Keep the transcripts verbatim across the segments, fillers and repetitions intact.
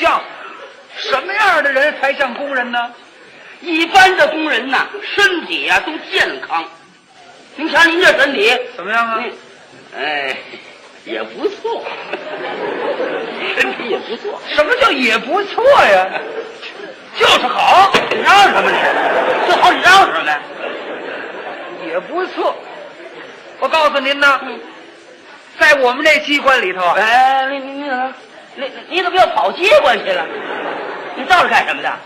像。什么样的人才像工人呢？ 一般的工人呐，身体呀、啊、都健康。您瞧您这身体怎么样啊？ 哎，也不错，身体也不错。 什么叫也不错呀？就是好。 你嚷什么你？这好你嚷什么？ 也不错。我告诉您呢，嗯、在我们这机关里头， 哎，你你你怎么，你你怎么要跑机关去了？你到底干什么的？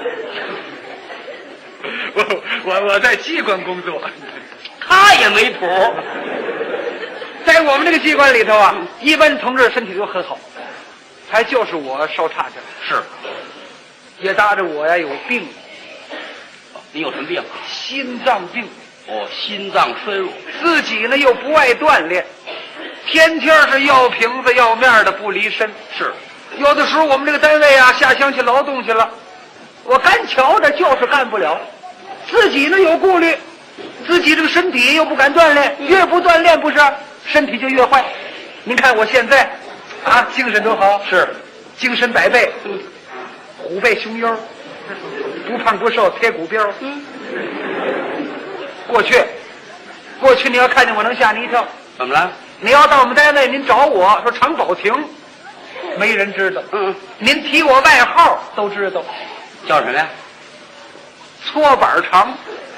我我我在机关工作。 他也没谱。 在我们这个机关里头啊，一般同志身体都很好，还就是我稍差点。 是， 也搭着我呀有病。 你有什么病？ 心脏病。 哦，心脏衰弱。 自己呢又不爱锻炼，天天是要瓶子要面的不离身。 是， 有的时候我们这个单位啊下乡去劳动去了，我干瞧着就是干不了，自己呢有顾虑，自己这个身体又不敢锻炼，越不锻炼不是身体就越坏。您看我现在啊精神多好， 是精神百倍，嗯，虎背熊腰，不胖不瘦，铁骨膘。 嗯， 过去过去你要看见我能吓你一跳。 怎么了？ 你要到我们单位您找我说常宝霆，没人知道。 嗯， 您提我外号都知道， 叫什么呀？ 搓板肠。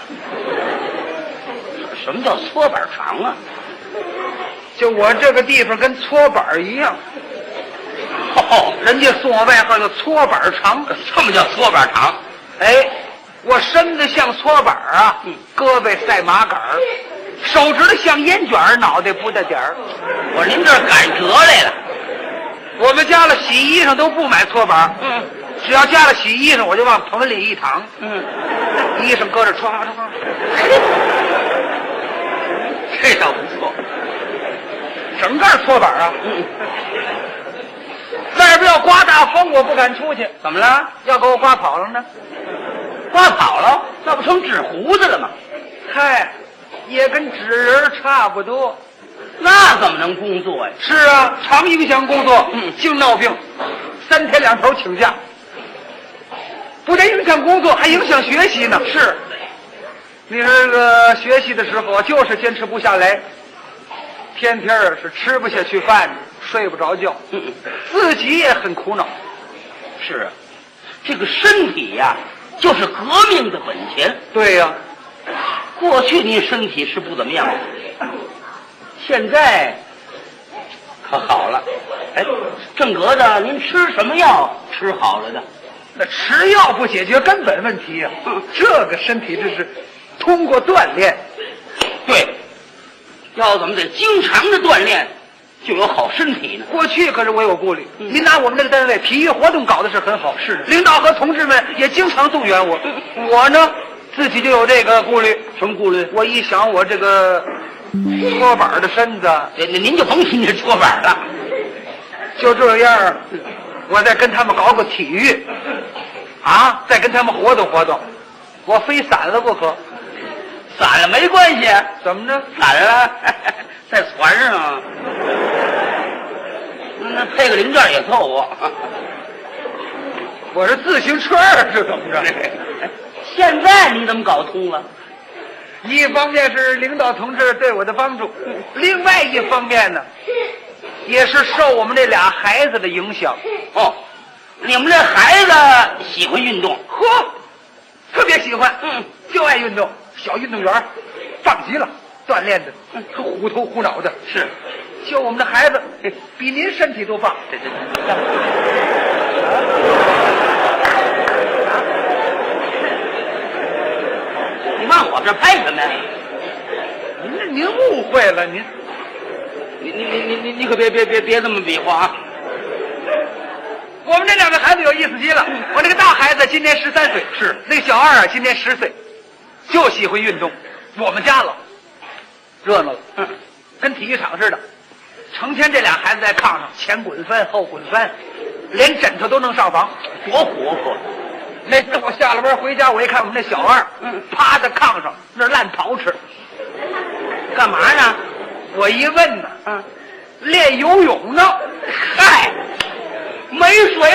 什么叫搓板肠啊？ 就我这个地方跟搓板一样。 哦， 人家送我外号叫搓板肠。 这么叫搓板肠？ 哎，我身子像搓板啊，嗯，胳膊赛马杆儿，手指头像烟卷儿，脑袋不带点儿。 我您这赶折来了。 我们家了洗衣裳都不买搓板， 嗯， 只要加了洗衣裳，我就往盆里一躺， 嗯， 衣裳搁着唰唰唰。 这倒不错， 整个搓板啊。 嗯， 外边要刮大风，我不敢出去。 怎么了？ 要给我刮跑了呢？ 刮跑了，那不成纸胡子了吗？ 嗨，也跟纸人差不多。 那怎么能工作呀？ 是啊，常影响工作。 嗯， 净闹病，三天两头请假，不但影响工作，还影响学习呢。是，你说这个学习的时候就是坚持不下来，天天是吃不下去饭，睡不着觉， 嗯， 自己也很苦恼。 是啊，这个身体呀、啊，就是革命的本钱。 对呀、 啊，过去您身体是不怎么样，现在可好了。哎，正格的，您吃什么药吃好了的？ 那吃药不解决根本问题呀、啊嗯！这个身体这是通过锻炼。 对，要怎么得经常的锻炼，就有好身体呢。 过去可是我有顾虑， 嗯、 您拿我们这个单位体育活动搞的是很好，是的，领导和同志们也经常动员我。嗯、我呢，自己就有这个顾虑。 什么顾虑？ 我一想我这个搓板的身子， 您您就甭提这搓板了， 就这样，我再跟他们搞个体育，啊，再跟他们活动活动，我非散了不可。 散了没关系， 怎么着？ 散了在船上，那配个零件也凑合。 我是自行车是怎么着？ 现在你怎么搞通了？ 一方面是领导同志对我的帮助，另外一方面呢，也是受我们这俩孩子的影响。 哦，你们这孩子喜欢运动？ 呵，特别喜欢， 嗯， 就爱运动，小运动员，棒极了，锻炼的， 嗯， 虎头虎脑的。 是， 就我们的孩子，比您身体都棒。 对对对。你往我这拍什么呀？ 您您误会了，您， 你你你你你可别别别别这么比划啊！ 我们这两个孩子有意思极了。我那个大孩子今年十三岁，是那个小二啊，今年十岁，就喜欢运动。我们家了，热闹了，嗯，跟体育场似的，成天这俩孩子在炕上前滚翻后滚翻，连枕头都能上房， 多活泼！ 那次我下了班回家，我一看我们那小二，嗯，趴在炕上那烂陶吃， 干嘛呢？ 我一问呢， 嗯， 练游泳呢。 嗨，没水